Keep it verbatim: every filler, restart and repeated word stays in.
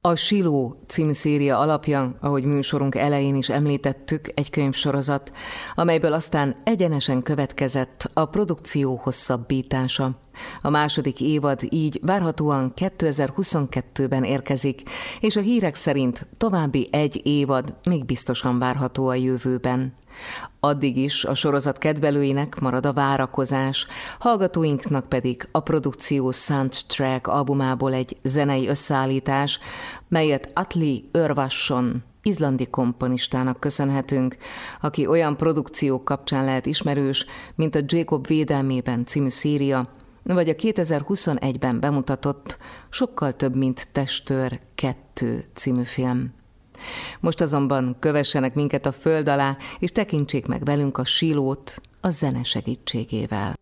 A Siló című széria alapja, ahogy műsorunk elején is említettük, egy könyvsorozat, amelyből aztán egyenesen következett a produkció hosszabbítása. A második évad így várhatóan kétezer-huszonkettőben érkezik, és a hírek szerint további egy évad még biztosan várható a jövőben. Addig is a sorozat kedvelőinek marad a várakozás, hallgatóinknak pedig a produkció Soundtrack albumából egy zenei összeállítás, melyet Atli Örvarsson, izlandi komponistának köszönhetünk, aki olyan produkciók kapcsán lehet ismerős, mint a Jacob védelmében című széria, vagy a kétezer-huszonegyben bemutatott Sokkal több, mint Testőr kettő című film. Most azonban kövessenek minket a föld alá, és tekintsék meg velünk a Silót a zene segítségével.